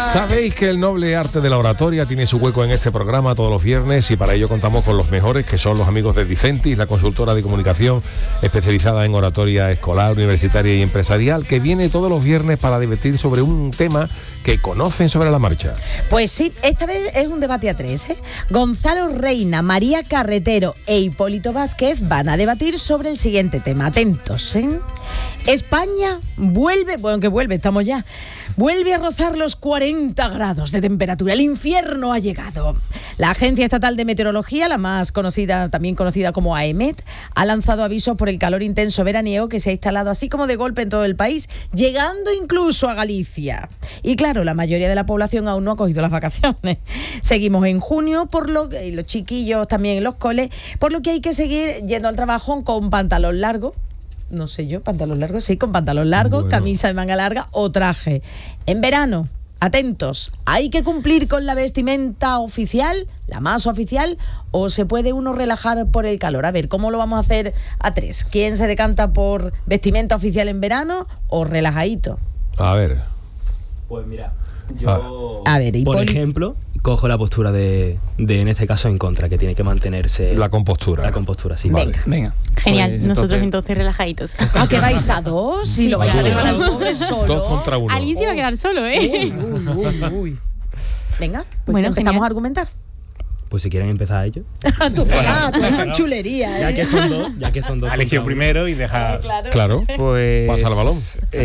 Sabéis que el noble arte de la oratoria tiene su hueco en este programa todos los viernes y para ello contamos con los mejores, que son los amigos de Dicentis, la consultora de comunicación especializada en oratoria escolar, universitaria y empresarial, que viene todos los viernes para debatir sobre un tema que conocen sobre la marcha. Pues sí, esta vez es un debate a tres, ¿eh? Gonzalo Reina, María Carretero e Hipólito Vázquez van a debatir sobre el siguiente tema. Atentos, ¿eh? España vuelve, bueno, que vuelve, estamos ya, vuelve a rozar los 40 grados de temperatura. El infierno ha llegado. La Agencia Estatal de Meteorología, la más conocida, también conocida como AEMET, ha lanzado avisos por el calor intenso veraniego que se ha instalado así como de golpe en todo el país, llegando incluso a Galicia. Y claro, la mayoría de la población aún no ha cogido las vacaciones. Seguimos en junio, por lo que los chiquillos también en los coles, por lo que hay que seguir yendo al trabajo con pantalón largo. No sé yo, pantalón largo, sí, con pantalón largo, bueno, camisa de manga larga o traje. En verano, atentos, ¿hay que cumplir con la vestimenta oficial, la más oficial, o se puede uno relajar por el calor? A ver, ¿cómo lo vamos a hacer a tres? ¿Quién se decanta por vestimenta oficial en verano o relajadito? A ver. Pues mira, yo, a ver, por ejemplo, cojo la postura de en este caso en contra, que tiene que mantenerse la compostura. La compostura, sí. Vale. Venga. Genial, Pues nosotros entonces relajaditos. ¿A qué vais a dos? Si lo vais a dejar al pobre solo. 2 contra 1. Alguien se va a quedar solo, ¿eh? Uy. Venga, pues bueno, empezamos genial. a argumentar. Pues si quieren empezar ellos. Tú con chulería, ¿eh? Ya que son dos. Elegir primero y dejar. Claro. Pues pasa el balón.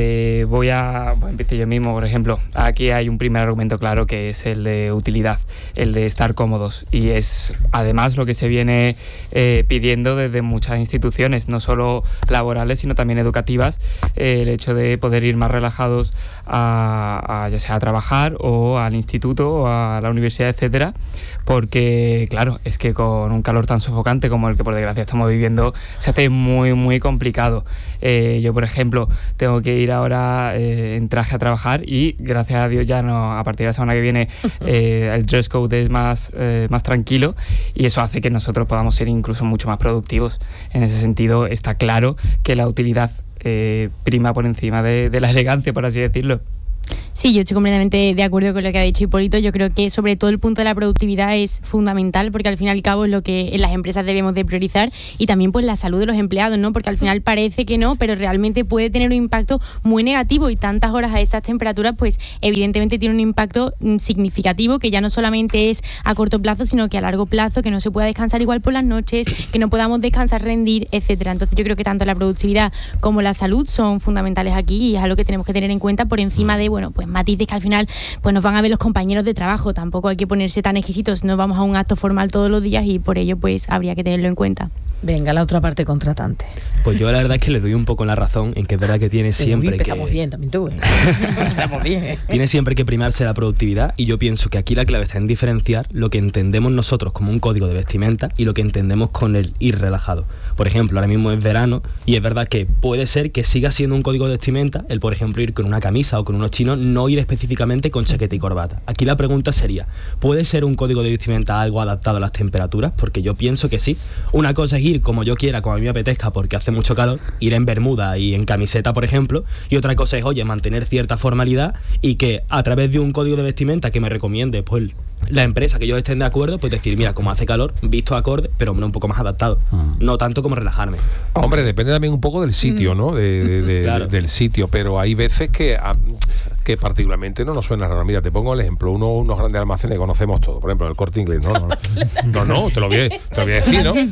Empiezo yo mismo, por ejemplo. Aquí hay un primer argumento claro, que es el de utilidad, el de estar cómodos, y es además lo que se viene pidiendo desde muchas instituciones, no solo laborales sino también educativas, el hecho de poder ir más relajados ya sea a trabajar o al instituto o a la universidad, etcétera, porque claro, es que con un calor tan sofocante como el que por desgracia estamos viviendo se hace muy muy complicado. Yo, por ejemplo, tengo que ir ahora en traje a trabajar y gracias a Dios ya no, a partir de la semana que viene el dress code es más tranquilo, y eso hace que nosotros podamos ser incluso mucho más productivos. En ese sentido está claro que la utilidad prima por encima de la elegancia, por así decirlo. Sí, yo estoy completamente de acuerdo con lo que ha dicho Hipólito. Yo creo que sobre todo el punto de la productividad es fundamental, porque al fin y al cabo es lo que en las empresas debemos de priorizar, y también pues la salud de los empleados, ¿no? Porque al final parece que no, pero realmente puede tener un impacto muy negativo, y tantas horas a esas temperaturas pues evidentemente tiene un impacto significativo, que ya no solamente es a corto plazo sino que a largo plazo, que no se pueda descansar igual por las noches, que no podamos descansar, rendir, etcétera. Entonces yo creo que tanto la productividad como la salud son fundamentales aquí, y es algo que tenemos que tener en cuenta por encima de, bueno, pues matices que al final pues nos van a ver los compañeros de trabajo. Tampoco hay que ponerse tan exquisitos, no vamos a un acto formal todos los días, y por ello pues habría que tenerlo en cuenta. Venga, la otra parte contratante. Pues yo la verdad es que le doy un poco la razón en que es verdad que tiene siempre empezamos que... bien también tú, ¿eh? Empezamos bien. Tiene siempre que primarse la productividad, y yo pienso que aquí la clave está en diferenciar lo que entendemos nosotros como un código de vestimenta y lo que entendemos con el ir relajado. Por ejemplo, ahora mismo es verano y es verdad que puede ser que siga siendo un código de vestimenta el, por ejemplo, ir con una camisa o con unos chinos, no ir específicamente con chaqueta y corbata. Aquí la pregunta sería, ¿puede ser un código de vestimenta algo adaptado a las temperaturas? Porque yo pienso que sí. Una cosa es ir como yo quiera, como a mí me apetezca porque hace mucho calor, ir en bermuda y en camiseta, por ejemplo, y otra cosa es, oye, mantener cierta formalidad, y que a través de un código de vestimenta que me recomiende pues la empresa, que ellos estén de acuerdo, pues decir, mira, como hace calor, visto acorde, pero un poco más adaptado, no tanto como relajarme. Hombre, depende también un poco del sitio, ¿no? Claro. Del sitio, pero hay veces que particularmente no nos suena raro. Mira, te pongo el ejemplo, unos grandes almacenes que conocemos todos, por ejemplo, el Corte Inglés, no, te lo voy a decir, ¿no?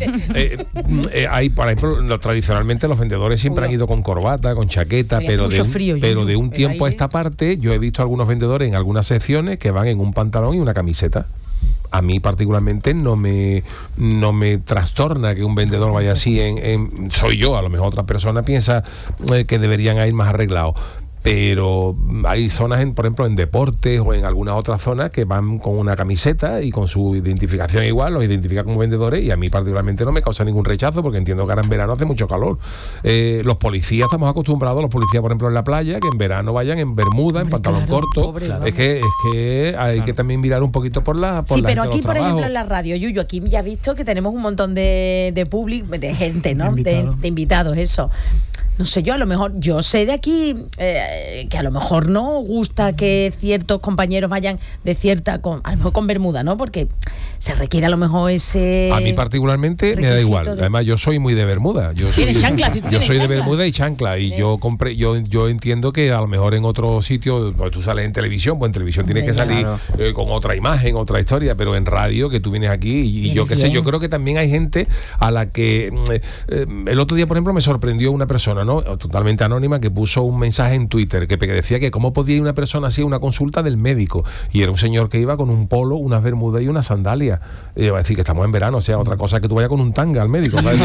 Hay, por ejemplo, tradicionalmente los vendedores siempre han ido con corbata, con chaqueta, pero de un tiempo a esta parte yo he visto algunos vendedores en algunas secciones que van en un pantalón y una camiseta. A mí particularmente no me trastorna que un vendedor vaya así soy yo, a lo mejor otra persona piensa que deberían ir más arreglados. Pero hay zonas, por ejemplo, en deportes o en algunas otras zonas que van con una camiseta y con su identificación igual, los identifican como vendedores, y a mí particularmente no me causa ningún rechazo, porque entiendo que ahora en verano hace mucho calor. Los policías, estamos acostumbrados, los policías, por ejemplo, en la playa, que en verano vayan en bermuda, en pantalón corto. Es que hay que también mirar un poquito por la sí, la pero gente aquí, de los por ejemplo, trabajos. en la radio, Yuyu, aquí ya has visto que tenemos un montón de público, de gente, ¿no? De invitados, eso. no sé yo, a lo mejor, yo sé de aquí que a lo mejor no gusta que ciertos compañeros vayan de cierta, a lo mejor con bermuda, ¿no? Porque se requiere a lo mejor ese... A mí particularmente me da igual. Además, yo soy muy de bermuda. ¿Tienes chanclas? Yo soy de bermuda y chancla. Y yo entiendo que a lo mejor en otro sitio, pues tú sales en televisión, pues en televisión tienes que salir con otra imagen, otra historia, pero en radio, que tú vienes aquí y yo qué sé, yo creo que también hay gente a la que... el otro día, por ejemplo, me sorprendió una persona, ¿no? Totalmente anónima, que puso un mensaje en Twitter que decía que cómo podía ir una persona así a una consulta del médico. Y era un señor que iba con un polo, unas bermudas y unas sandalias. Y va a decir que estamos en verano, o sea, otra cosa que tú vayas con un tanga al médico, ¿sabes?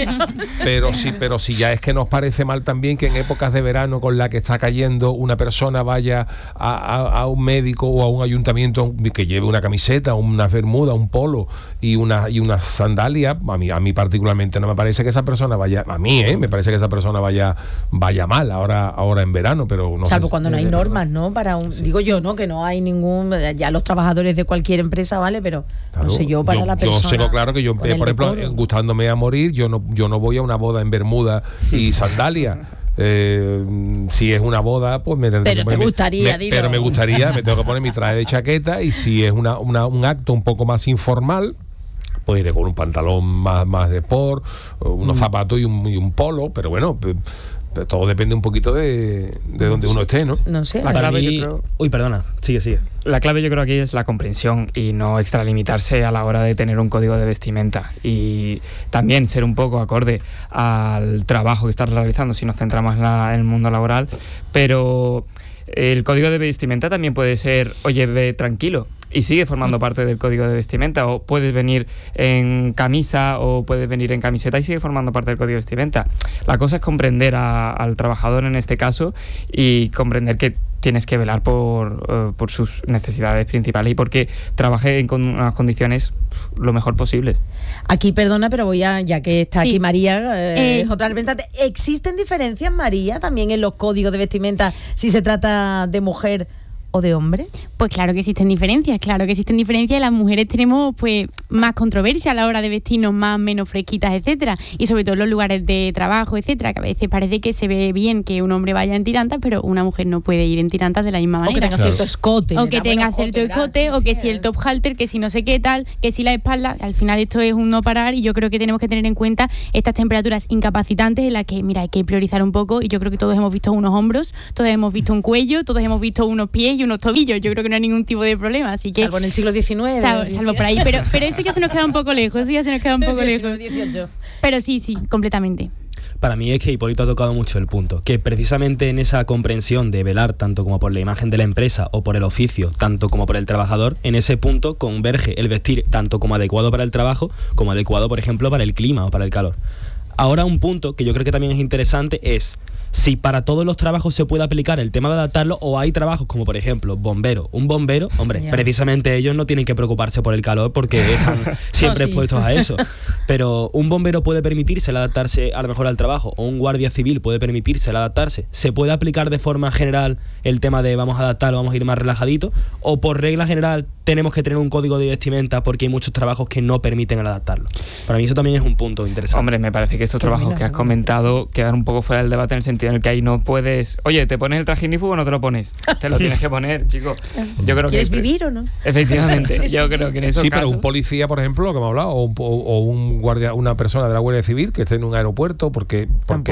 pero si ya es que nos parece mal también que en épocas de verano con la que está cayendo una persona vaya a un médico o a un ayuntamiento que lleve una camiseta, una bermuda, un polo y unas sandalias, a mí particularmente no me parece que esa persona vaya, me parece que esa persona vaya mal ahora en verano, pero no salvo sé, cuando no hay normas, ¿no? Digo yo, ¿no? Que no hay ningún, ya los trabajadores de cualquier empresa, ¿vale? Pero claro, no sé yo, para la persona. Yo sé claro que yo, por ejemplo, gustándome a morir, yo no voy a una boda en bermuda y sandalia. Si es una boda, pues me tendré que poner, pero me gustaría, me tengo que poner mi traje de chaqueta, y si es un acto un poco más informal, pues iré con un pantalón más de sport, unos zapatos y un polo, pero bueno, pero todo depende un poquito de donde uno esté, ¿no? No sé. La clave, yo creo... Uy, perdona, sigue. La clave yo creo aquí es la comprensión y no extralimitarse a la hora de tener un código de vestimenta, y también ser un poco acorde al trabajo que estás realizando si nos centramos en el mundo laboral, pero el código de vestimenta también puede ser, oye, ve tranquilo, y sigue formando parte del código de vestimenta, o puedes venir en camisa o puedes venir en camiseta y sigue formando parte del código de vestimenta. La cosa es comprender al trabajador en este caso, y comprender que tienes que velar por sus necesidades principales y porque trabaje en unas condiciones lo mejor posibles. Aquí, perdona, pero ya que está aquí María, es otra representante. ¿Existen diferencias, María, también en los códigos de vestimenta si se trata de mujer o de hombre? Pues claro que existen diferencias, y las mujeres tenemos pues más controversia a la hora de vestirnos, más menos fresquitas, etcétera, y sobre todo en los lugares de trabajo, etcétera, que a veces parece que se ve bien que un hombre vaya en tirantas, pero una mujer no puede ir en tirantas de la misma manera. O que tenga cierto escote. O que tenga cierto escote, o que si el top halter, que si no sé qué tal, que si la espalda. Al final esto es un no parar, y yo creo que tenemos que tener en cuenta estas temperaturas incapacitantes en las que, mira, hay que priorizar un poco, y yo creo que todos hemos visto unos hombros, todos hemos visto un cuello, todos hemos visto unos pies y unos tobillos. Yo creo que no hay ningún tipo de problema, así que salvo en el siglo XIX, salvo por ahí, pero eso ya se nos queda un poco lejos, pero sí, completamente. Para mí es que Hipólito ha tocado mucho el punto, que precisamente en esa comprensión de velar tanto como por la imagen de la empresa o por el oficio, tanto como por el trabajador, en ese punto converge el vestir tanto como adecuado para el trabajo, como adecuado, por ejemplo, para el clima o para el calor. Ahora, un punto que yo creo que también es interesante es si para todos los trabajos se puede aplicar el tema de adaptarlo, o hay trabajos como, por ejemplo, bombero. Un bombero, hombre, precisamente ellos no tienen que preocuparse por el calor porque están siempre expuestos a eso. Pero un bombero puede permitirse el adaptarse a lo mejor al trabajo, o un guardia civil puede permitirse el adaptarse. ¿Se puede aplicar de forma general el tema de vamos a adaptarlo, vamos a ir más relajadito? ¿O por regla general tenemos que tener un código de vestimenta porque hay muchos trabajos que no permiten el adaptarlo? Para mí eso también es un punto interesante. Hombre, me parece que estos trabajos que has comentado quedan un poco fuera del debate, en el sentido en el que ahí no puedes, oye, ¿te pones el traje ignífugo o no te lo pones? Te lo tienes que poner, chico. Yo creo ¿Quieres vivir o no? Efectivamente, yo creo que en esos casos... pero un policía, por ejemplo, que hemos hablado, o un guardia, una persona de la Guardia Civil que esté en un aeropuerto, porque no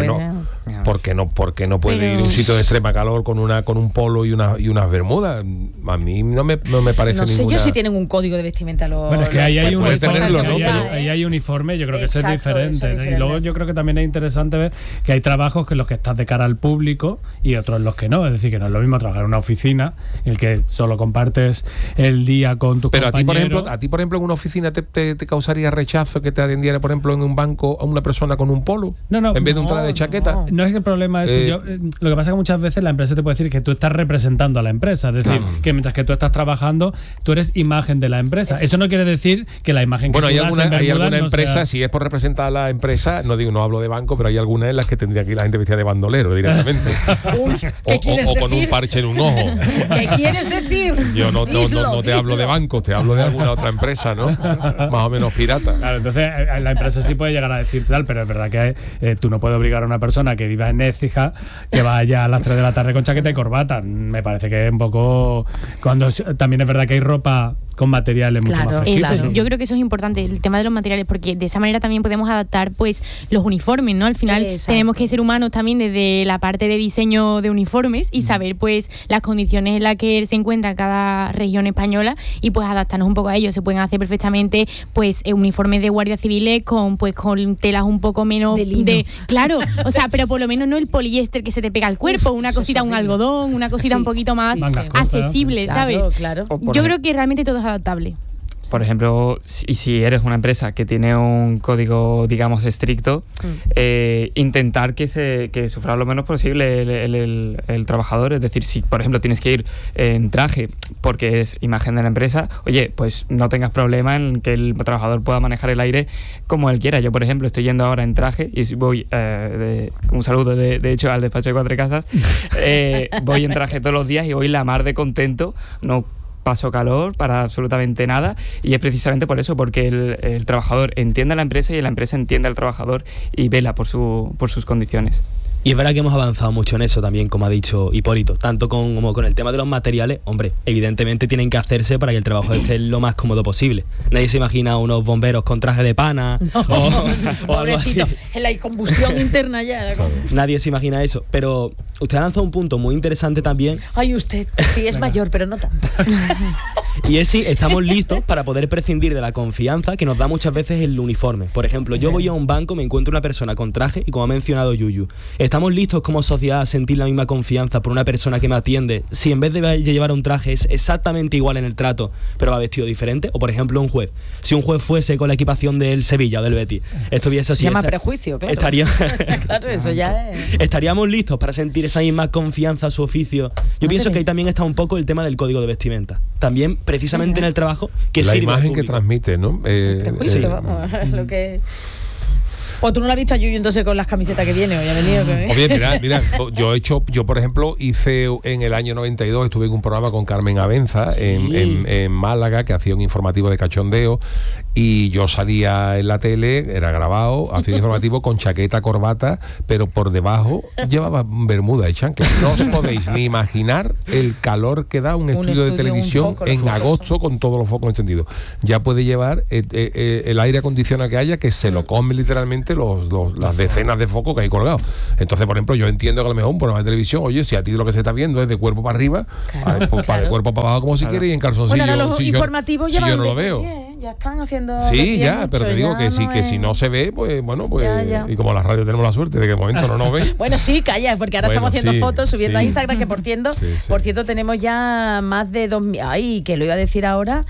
puede ir a un sitio de extrema calor con un polo y unas bermudas. A mí no me parece no sé ninguna... yo si tienen un código de vestimenta bueno, es que ahí hay uniforme, ahí hay uniforme, yo creo que eso es diferente. diferente. Y luego yo creo que también es interesante ver que hay trabajos en los que estás de cara al público y otros en los que no. Es decir, que no es lo mismo trabajar en una oficina en el que solo compartes el día con tus compañeros. Pero a ti, por ejemplo, en una oficina te causaría rechazo que te atendiera, por ejemplo, en un banco a una persona con un polo en vez de un traje de chaqueta. No es que el problema es lo que pasa es que muchas veces la empresa te puede decir que tú estás representando a la empresa. Es decir, que mientras que tú estás trabajando, tú eres imagen de la empresa. Eso no quiere decir que la imagen que tú das en Bermuda hay alguna no empresa, sea... si es por representar a la empresa, no hablo de banco, pero hay algunas en las que tendría que ir la gente vestida de bandolero directamente. Uy, ¿qué quieres o decir? con un parche en un ojo. ¿Qué quieres decir? Yo no te hablo de bancos, te hablo de alguna otra empresa, ¿no? Más o menos pirata. Claro, entonces la empresa sí puede llegar a decir tal, pero es verdad que tú no puedes obligar a una persona que viva en Écija, que vaya a las 3 de la tarde con chaqueta y corbata. Me parece que es un poco... También es verdad que hay ropa con materiales mucho más flexibles. Eso, yo creo que eso es importante, el tema de los materiales, porque de esa manera también podemos adaptar pues los uniformes, ¿no? Al final tenemos que ser humanos también desde la parte de diseño de uniformes y saber pues las condiciones en las que se encuentra cada región española y pues adaptarnos un poco a ello. Se pueden hacer perfectamente pues uniformes de guardias civiles con telas un poco menos claro, o sea, pero por lo menos no el poliéster que se te pega al cuerpo, una cosita, un algodón, una cosita un poquito más accesible, ¿sabes? Claro. Yo creo que realmente todo es adaptable. Por ejemplo, si eres una empresa que tiene un código, digamos, estricto, intentar que sufra lo menos posible el trabajador. Es decir, si por ejemplo tienes que ir en traje porque es imagen de la empresa, oye, pues no tengas problema en que el trabajador pueda manejar el aire como él quiera. Yo, por ejemplo, estoy yendo ahora en traje y voy, un saludo de hecho al despacho de Cuatro Casas, voy en traje todos los días y voy la mar de contento, no paso calor para absolutamente nada, y es precisamente por eso, porque el trabajador entiende a la empresa y la empresa entiende al trabajador y vela por sus condiciones. Y es verdad que hemos avanzado mucho en eso también, como ha dicho Hipólito, tanto como con el tema de los materiales. Hombre, evidentemente tienen que hacerse para que el trabajo esté lo más cómodo posible. Nadie se imagina unos bomberos con traje de pana o algo así. En la combustión interna ya. Nadie se imagina eso, pero usted ha lanzado un punto muy interesante también. Ay, usted sí es mayor, pero no tanto. Y es si estamos listos para poder prescindir de la confianza que nos da muchas veces el uniforme. Por ejemplo, yo voy a un banco, me encuentro una persona con traje y, como ha mencionado Yuyu, ¿estamos listos como sociedad a sentir la misma confianza por una persona que me atiende si en vez de llevar un traje es exactamente igual en el trato, pero va vestido diferente? O por ejemplo un juez. Si un juez fuese con la equipación del Sevilla o del Betis, esto hubiese así. Se llama prejuicio, claro. Claro, eso ya es. ¿Estaríamos listos para sentir esa misma confianza a su oficio? Yo pienso que ahí también está un poco el tema del código de vestimenta. También, precisamente en el trabajo, que la sirve imagen que transmite, ¿no? Prejuicio, vamos, lo que... Pues tú no lo has visto a Yuyu entonces con las camisetas que viene, hoy ha venido. O bien, mira, yo por ejemplo hice en el año 92, estuve en un programa con Carmen Abenza en Málaga, que hacía un informativo de cachondeo, y yo salía en la tele, era grabado, hacía un informativo con chaqueta, corbata, pero por debajo llevaba bermuda y chancla. No os podéis ni imaginar el calor que da un estudio de televisión en agosto con todos los focos encendidos. Ya puede llevar el aire acondicionado que haya, que se lo come literalmente las decenas de focos que hay colgados. Entonces, por ejemplo, yo entiendo que a lo mejor un programa de televisión, oye, si a ti lo que se está viendo es de cuerpo para arriba, de cuerpo para abajo como si quiere, y en calzoncillo. Bueno, los informativos yo no lo veo. Ya están haciendo. Sí, ya, pero te digo que si no se ve, pues bueno, pues ya. Y como la radio tenemos la suerte de que de momento no nos ven. Bueno, sí, calla, porque ahora estamos haciendo fotos, subiendo a Instagram, que por cierto tenemos ya más de 2.000. Ay, que lo iba a decir ahora,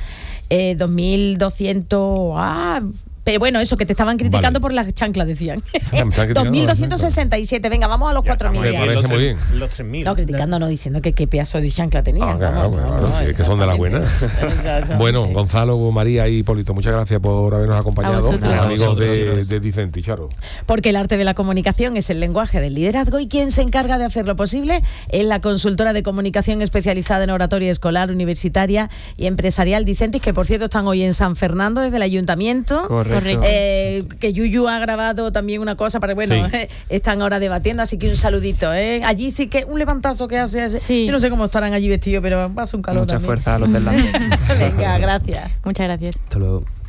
2.200. Pero bueno, eso, que te estaban criticando por las chanclas, decían. 2.267, venga, vamos a los 4.000. Me parece muy bien. Los 3.000. No, criticando, no, diciendo que qué pedazo de chancla tenía. Claro, que son de las buenas. Bueno, Gonzalo, María y Hipólito, muchas gracias por habernos acompañado. Amigos de Vicente, Charo. Porque el arte de la comunicación es el lenguaje del liderazgo, y quien se encarga de hacerlo posible es la consultora de comunicación especializada en oratoria escolar, universitaria y empresarial Dicentis, que por cierto están hoy en San Fernando desde el ayuntamiento. Correcto. Que Yuyu ha grabado también una cosa, pero bueno, están ahora debatiendo, así que un saludito. Allí sí que un levantazo que hace. Sí. Yo no sé cómo estarán allí vestidos, pero pasa un calor. Mucha también. fuerza a los del lado. Venga, gracias. Muchas gracias. Hasta luego.